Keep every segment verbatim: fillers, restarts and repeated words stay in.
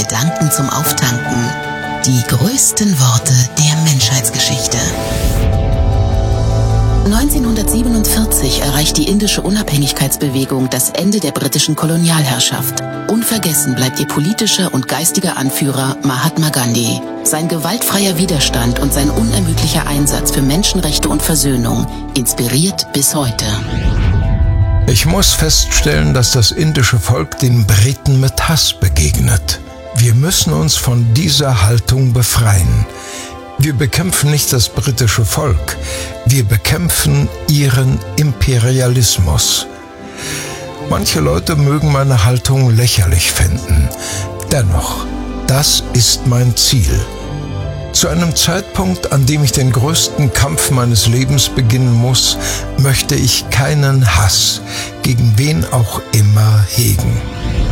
Gedanken zum Auftanken. Die größten Worte der Menschheitsgeschichte. neunzehnhundertsiebenundvierzig erreicht die indische Unabhängigkeitsbewegung das Ende der britischen Kolonialherrschaft. Unvergessen bleibt ihr politischer und geistiger Anführer Mahatma Gandhi. Sein gewaltfreier Widerstand und sein unermüdlicher Einsatz für Menschenrechte und Versöhnung inspiriert bis heute. Ich muss feststellen, dass das indische Volk den Briten mit Hass begegnet. Wir müssen uns von dieser Haltung befreien. Wir bekämpfen nicht das britische Volk, wir bekämpfen ihren Imperialismus. Manche Leute mögen meine Haltung lächerlich finden. Dennoch, das ist mein Ziel. Zu einem Zeitpunkt, an dem ich den größten Kampf meines Lebens beginnen muss, möchte ich keinen Hass gegen wen auch immer hegen.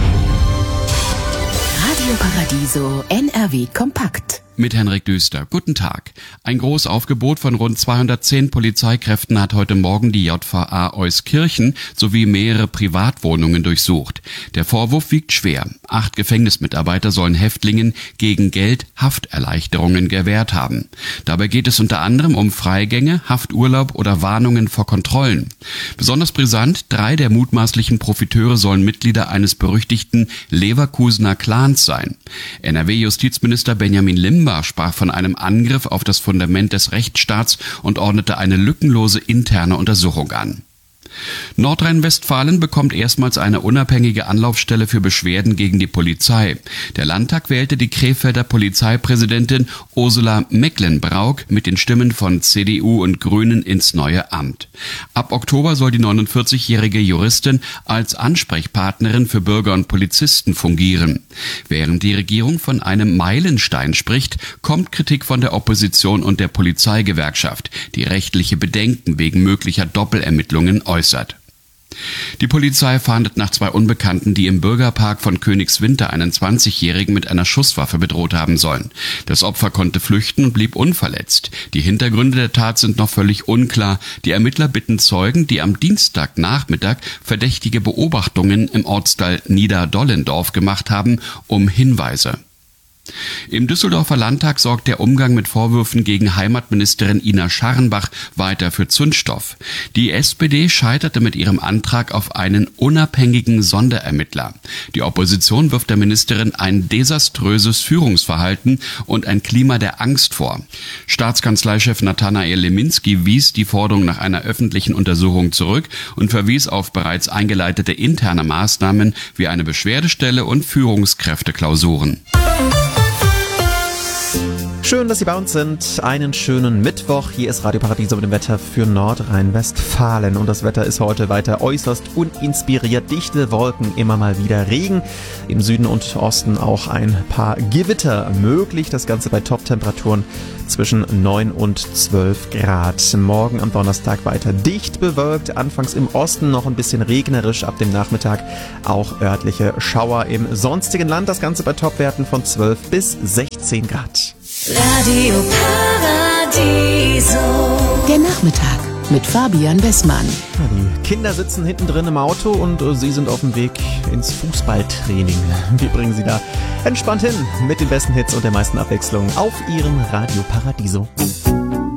Radio Paradiso N R W Kompakt. Mit Henrik Düster. Guten Tag. Ein Großaufgebot von rund zweihundertzehn Polizeikräften hat heute Morgen die J V A Euskirchen sowie mehrere Privatwohnungen durchsucht. Der Vorwurf wiegt schwer. Acht Gefängnismitarbeiter sollen Häftlingen gegen Geld Hafterleichterungen gewährt haben. Dabei geht es unter anderem um Freigänge, Hafturlaub oder Warnungen vor Kontrollen. Besonders brisant, drei der mutmaßlichen Profiteure sollen Mitglieder eines berüchtigten Leverkusener Clans sein. N R W-Justizminister Benjamin Limba sprach von einem Angriff auf das Fundament des Rechtsstaats und ordnete eine lückenlose interne Untersuchung an. Nordrhein-Westfalen bekommt erstmals eine unabhängige Anlaufstelle für Beschwerden gegen die Polizei. Der Landtag wählte die Krefelder Polizeipräsidentin Ursula Mecklenbrauck mit den Stimmen von C D U und Grünen ins neue Amt. Ab Oktober soll die neunundvierzigjährige Juristin als Ansprechpartnerin für Bürger und Polizisten fungieren. Während die Regierung von einem Meilenstein spricht, kommt Kritik von der Opposition und der Polizeigewerkschaft, die rechtliche Bedenken wegen möglicher Doppelermittlungen äußert. Die Polizei fahndet nach zwei Unbekannten, die im Bürgerpark von Königswinter einen zwanzigjährigen mit einer Schusswaffe bedroht haben sollen. Das Opfer konnte flüchten und blieb unverletzt. Die Hintergründe der Tat sind noch völlig unklar. Die Ermittler bitten Zeugen, die am Dienstagnachmittag verdächtige Beobachtungen im Ortsteil Niederdollendorf gemacht haben, um Hinweise. Im Düsseldorfer Landtag sorgt der Umgang mit Vorwürfen gegen Heimatministerin Ina Scharrenbach weiter für Zündstoff. Die S P D scheiterte mit ihrem Antrag auf einen unabhängigen Sonderermittler. Die Opposition wirft der Ministerin ein desaströses Führungsverhalten und ein Klima der Angst vor. Staatskanzleichef Nathanael Leminski wies die Forderung nach einer öffentlichen Untersuchung zurück und verwies auf bereits eingeleitete interne Maßnahmen wie eine Beschwerdestelle und Führungskräfteklausuren. Schön, dass Sie bei uns sind. Einen schönen Mittwoch. Hier ist Radio Paradiso mit dem Wetter für Nordrhein-Westfalen. Und das Wetter ist heute weiter äußerst uninspiriert. Dichte Wolken, immer mal wieder Regen. Im Süden und Osten auch ein paar Gewitter möglich. Das Ganze bei Top-Temperaturen zwischen neun und zwölf Grad. Morgen am Donnerstag weiter dicht bewölkt. Anfangs im Osten noch ein bisschen regnerisch. Ab dem Nachmittag auch örtliche Schauer im sonstigen Land. Das Ganze bei Topwerten von zwölf bis sechzehn Grad. Radio Paradiso. Der Nachmittag mit Fabian Wessmann. Ja, die Kinder sitzen hinten drin im Auto und äh, sie sind auf dem Weg ins Fußballtraining. Wir bringen sie da entspannt hin mit den besten Hits und der meisten Abwechslung auf ihrem Radio Paradiso.